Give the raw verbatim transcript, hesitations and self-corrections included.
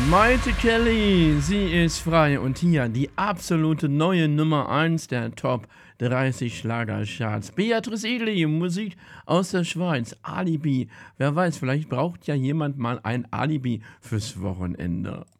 Maite Kelly, sie ist frei und hier die absolute neue Nummer eins der Top dreißig Schlagercharts. Beatrice Egli, Musik aus der Schweiz, Alibi. Wer weiß, vielleicht braucht ja jemand mal ein Alibi fürs Wochenende.